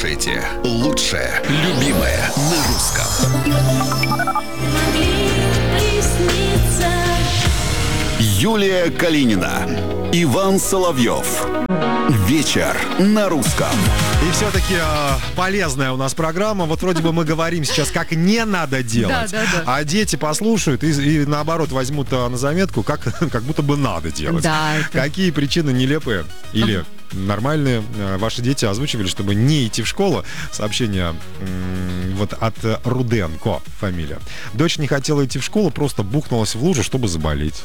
слушаете лучшее, любимое на русском. Юлия Калинина, Иван Соловьев. Вечер на русском. И все-таки полезная у нас программа. Вот вроде бы мы говорим сейчас, как не надо делать. Да. А дети послушают и наоборот возьмут на заметку, как будто бы надо делать. Да, Какие причины нелепые или нормальные ваши дети озвучивали, чтобы не идти в школу? Сообщение вот от Руденко фамилия. Дочь не хотела идти в школу, просто бухнулась в лужу, чтобы заболеть.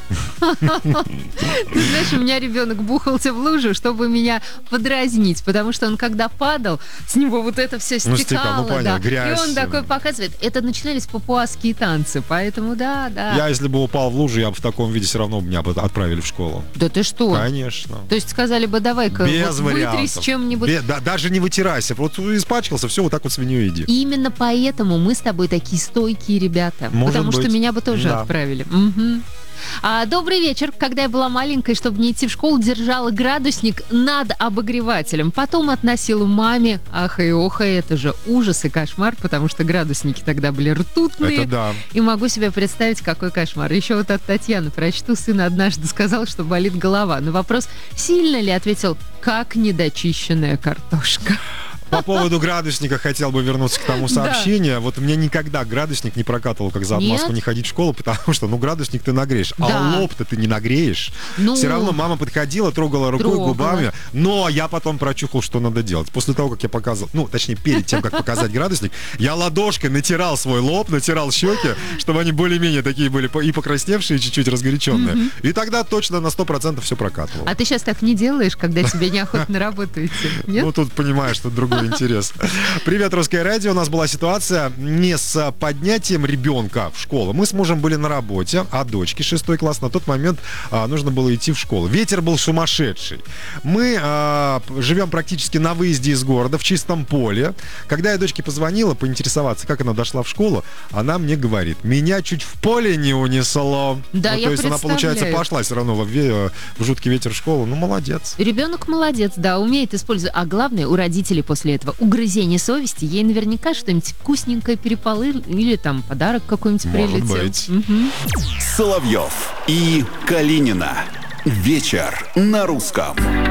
Ты знаешь, у меня ребенок бухался в лужу, чтобы меня подразнить, потому что он когда падал, с него вот это все стекало. Понятно, грязь. И он такой показывает. Это начинались папуасские танцы, поэтому да. Я, если бы упал в лужу, я бы в таком виде все равно меня бы отправили в школу. Да ты что? Конечно. То есть сказали бы, давай-ка Без вариантов. вытрись чем-нибудь. Даже не вытирайся, вот испачкался, все, вот так вот свинью иди. Именно поэтому мы с тобой такие стойкие ребята. Потому что меня бы тоже отправили. Угу. Добрый вечер. Когда я была маленькой, чтобы не идти в школу, держала градусник над обогревателем. Потом относила маме. Ах и ох, это же ужас и кошмар, потому что градусники тогда были ртутные. Это да. И могу себе представить, какой кошмар. Еще вот от Татьяны прочту. Сын однажды сказал, что болит голова. На вопрос, сильно ли, ответил, как недочищенная картошка. По поводу градусника хотел бы вернуться к тому сообщению. Да. Вот мне никогда градусник не прокатывал, как за обмазку не ходить в школу, потому что, градусник ты нагреешь, а лоб-то ты не нагреешь. Все равно мама подходила, трогала рукой, губами, но я потом прочухал, что надо делать. После того, как я показывал, точнее, перед тем, как показать градусник, я ладошкой натирал свой лоб, натирал щеки, чтобы они более-менее такие были и покрасневшие, и чуть-чуть разгоряченные. И тогда точно на 100% все прокатывало. А ты сейчас так не делаешь, когда тебе неохота на работу идти? Нет? Тут понимаешь, что другой интерес. Привет, Русское радио. У нас была ситуация не с поднятием ребенка в школу. Мы с мужем были на работе, а дочке 6 класс на тот момент нужно было идти в школу. Ветер был сумасшедший. Мы живем практически на выезде из города, в чистом поле. Когда я дочке позвонила поинтересоваться, как она дошла в школу, она мне говорит, меня чуть в поле не унесло. Да, я то есть она, получается, пошла все равно в жуткий ветер в школу. Молодец. Ребенок молодец, да, умеет использовать. А главное, у родителей после этого угрызение совести, ей наверняка что-нибудь вкусненькое перепалыл или там подарок какой-нибудь прилетел. Может быть. Угу. Соловьев и Калинина. Вечер на русском.